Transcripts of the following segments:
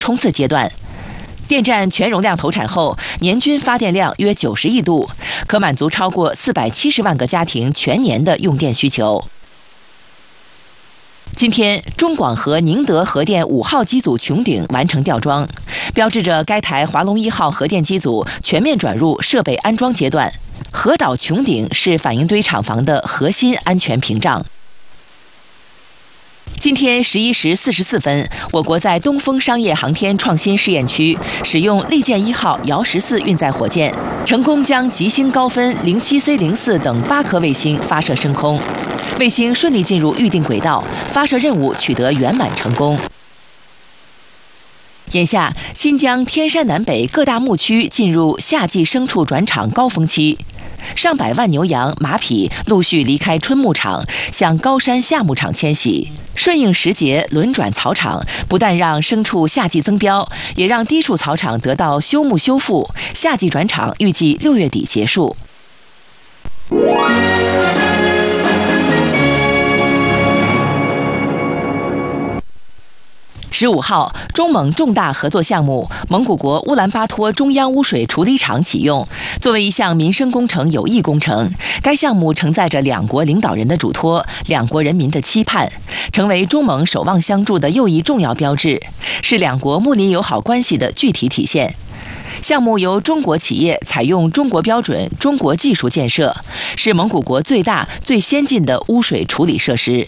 冲刺阶段。电站全容量投产后，年均发电量约90亿度，可满足超过470万个家庭全年的用电需求。今天，中广核宁德核电5号机组穹顶完成吊装，标志着该台华龙1号核电机组全面转入设备安装阶段。核岛穹顶是反应堆厂房的核心安全屏障。今天11时44分，我国在东风商业航天创新试验区使用利剑1号遥14运载火箭，成功将极星高分 07C04 等8颗卫星发射升空，卫星顺利进入预定轨道，发射任务取得圆满成功。眼下，新疆天山南北各大牧区进入夏季牲畜转场高峰期，上百万牛羊、马匹陆续离开春牧场，向高山夏牧场迁徙。顺应时节轮转草场，不但让牲畜夏季增膘，也让低处草场得到休牧修复。夏季转场预计6月底结束。15号，中蒙重大合作项目蒙古国乌兰巴托中央污水处理厂启用。作为一项民生工程有益工程，该项目承载着两国领导人的嘱托、两国人民的期盼，成为中蒙守望相助的又一重要标志，是两国睦邻友好关系的具体体现。项目由中国企业采用中国标准、中国技术建设，是蒙古国最大、最先进的污水处理设施。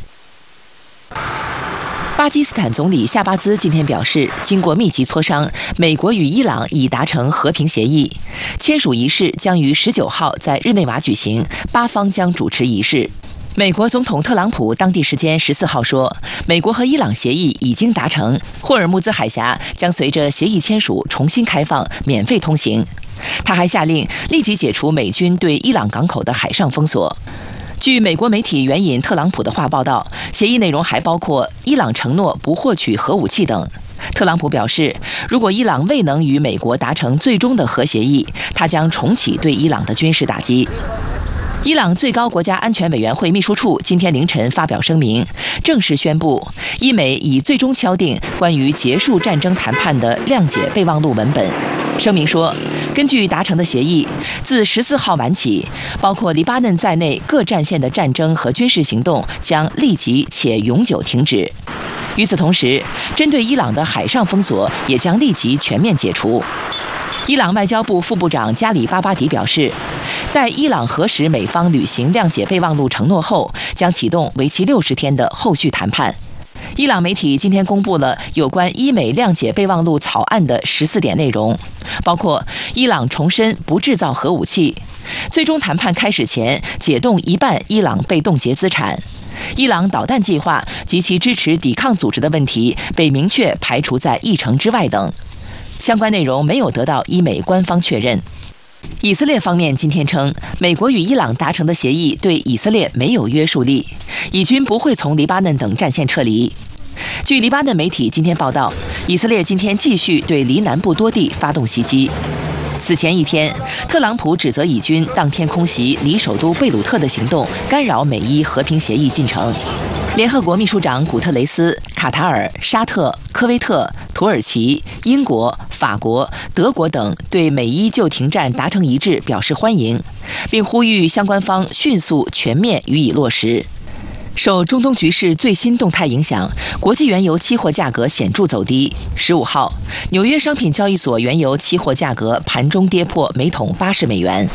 巴基斯坦总理夏巴兹今天表示，经过密集磋商，美国与伊朗已达成和平协议，签署仪式将于19号在日内瓦举行，8方将主持仪式。美国总统特朗普当地时间14号说，美国和伊朗协议已经达成，霍尔木兹海峡将随着协议签署重新开放，免费通行。他还下令立即解除美军对伊朗港口的海上封锁。据美国媒体援引特朗普的话报道，协议内容还包括伊朗承诺不获取核武器等。特朗普表示，如果伊朗未能与美国达成最终的核协议，他将重启对伊朗的军事打击。伊朗最高国家安全委员会秘书处今天凌晨发表声明，正式宣布伊美已最终敲定关于结束战争谈判的谅解备忘录文本。声明说，根据达成的协议，自14号晚起，包括黎巴嫩在内各战线的战争和军事行动将立即且永久停止。与此同时，针对伊朗的海上封锁也将立即全面解除。伊朗外交部副部长加里巴巴迪表示，待伊朗核实美方履行谅解备忘录承诺后，将启动为期60天的后续谈判。伊朗媒体今天公布了有关伊美谅解备忘录草案的14点内容，包括伊朗重申不制造核武器，最终谈判开始前解冻一半伊朗被冻结资产，伊朗导弹计划及其支持抵抗组织的问题被明确排除在议程之外等。相关内容没有得到伊美官方确认。以色列方面今天称，美国与伊朗达成的协议对以色列没有约束力，以军不会从黎巴嫩等战线撤离。据黎巴嫩媒体今天报道，以色列今天继续对黎南部多地发动袭击。此前一天，特朗普指责以军当天空袭离首都贝鲁特的行动干扰美伊和平协议进程。联合国秘书长古特雷斯、卡塔尔、沙特、科威特、土耳其、英国、法国、德国等对美伊就停战达成一致表示欢迎，并呼吁相关方迅速全面予以落实。受中东局势最新动态影响，国际原油期货价格显著走低。15号，纽约商品交易所原油期货价格盘中跌破每桶80美元。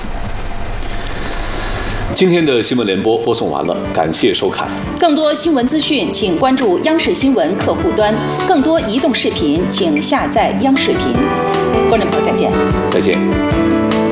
今天的新闻联播播送完了，感谢收看。 更多新闻资讯，请关注央视新闻客户端；更多移动视频，请下载央视频。观众朋友，再见。 再见。